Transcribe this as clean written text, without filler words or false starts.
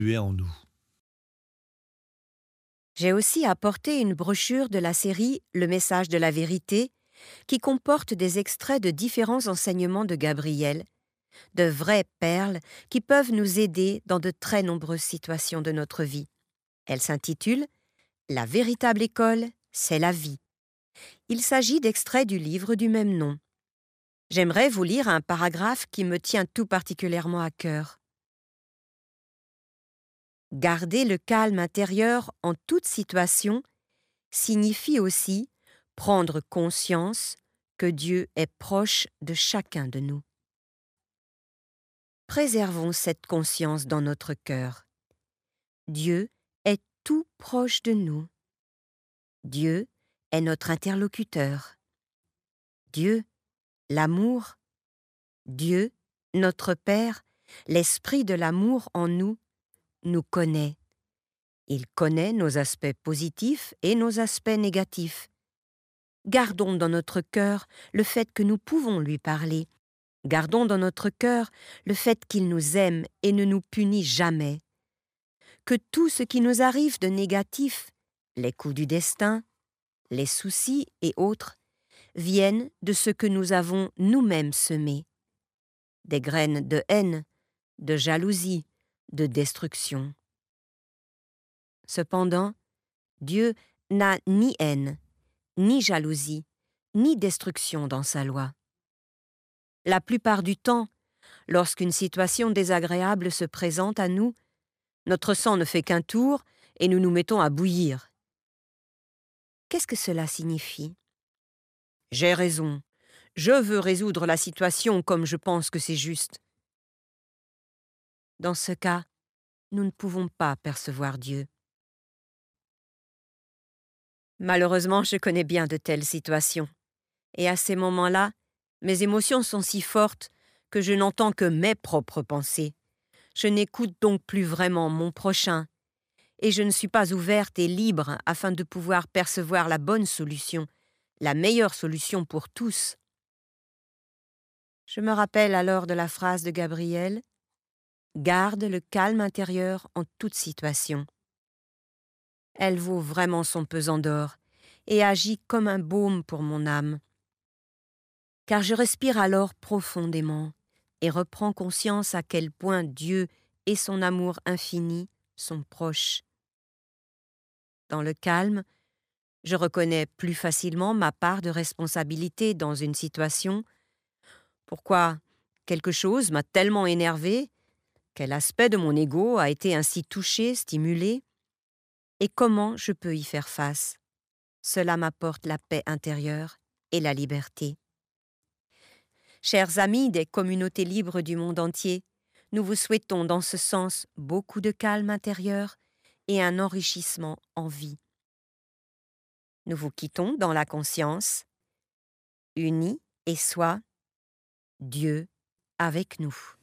Tu es en nous. J'ai aussi apporté une brochure de la série Le message de la vérité, qui comporte des extraits de différents enseignements de Gabriel, de vraies perles qui peuvent nous aider dans de très nombreuses situations de notre vie. Elle s'intitule La véritable école, c'est la vie. Il s'agit d'extraits du livre du même nom. J'aimerais vous lire un paragraphe qui me tient tout particulièrement à cœur. Garder le calme intérieur en toute situation signifie aussi prendre conscience que Dieu est proche de chacun de nous. Préservons cette conscience dans notre cœur. Dieu est tout proche de nous. Dieu est notre interlocuteur. Dieu, l'amour. Dieu, notre Père, l'esprit de l'amour en nous, nous connaît. Il connaît nos aspects positifs et nos aspects négatifs. Gardons dans notre cœur le fait que nous pouvons lui parler. Gardons dans notre cœur le fait qu'il nous aime et ne nous punit jamais. Que tout ce qui nous arrive de négatif, les coups du destin, les soucis et autres, viennent de ce que nous avons nous-mêmes semé. Des graines de haine, de jalousie, de destruction. Cependant, Dieu n'a ni haine, ni jalousie, ni destruction dans sa loi. La plupart du temps, lorsqu'une situation désagréable se présente à nous, notre sang ne fait qu'un tour et nous nous mettons à bouillir. Qu'est-ce que cela signifie? J'ai raison. Je veux résoudre la situation comme je pense que c'est juste. Dans ce cas, nous ne pouvons pas percevoir Dieu. Malheureusement, je connais bien de telles situations. Et à ces moments-là, mes émotions sont si fortes que je n'entends que mes propres pensées. Je n'écoute donc plus vraiment mon prochain, et je ne suis pas ouverte et libre afin de pouvoir percevoir la bonne solution, la meilleure solution pour tous. Je me rappelle alors de la phrase de Gabriel « Garde le calme intérieur en toute situation ». Elle vaut vraiment son pesant d'or et agit comme un baume pour mon âme. Car je respire alors profondément et reprends conscience à quel point Dieu et son amour infini sont proches. Dans le calme, je reconnais plus facilement ma part de responsabilité dans une situation. Pourquoi quelque chose m'a tellement énervé? Quel aspect de mon ego a été ainsi touché, stimulé? Et comment je peux y faire face? Cela m'apporte la paix intérieure et la liberté. Chers amis des communautés libres du monde entier, nous vous souhaitons dans ce sens beaucoup de calme intérieur et un enrichissement en vie. Nous vous quittons dans la conscience, unis et soi, Dieu avec nous.